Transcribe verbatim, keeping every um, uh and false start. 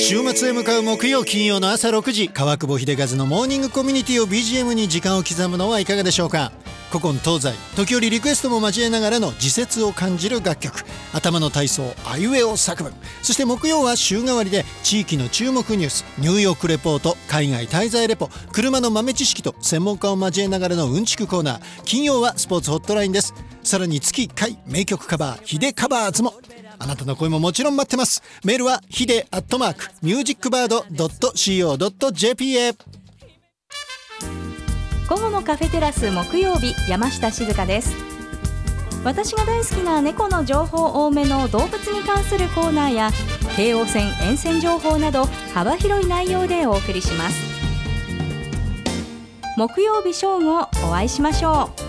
週末へ向かう木曜金曜の朝ろくじ、川久保秀和のモーニングコミュニティを ビージーエム に時間を刻むのはいかがでしょうか。古今東西、時折リクエストも交えながらの時節を感じる楽曲、頭の体操あいうえお作文、そして木曜は週替わりで地域の注目ニュース、ニューヨークレポート、海外滞在レポ、車の豆知識と専門家を交えながらのうんちくコーナー、金曜はスポーツホットラインです。さらに月いっかい名曲カバーヒデカバーズも。あなたの声ももちろん待ってます。メールはヒデアットマークミュージックバードドットシーオードットジェーピー へ。 午後のカフェテラス木曜日、山下静香です。私が大好きな猫の情報多めの動物に関するコーナーや京王線沿線情報など幅広い内容でお送りします。木曜日正午お会いしましょう。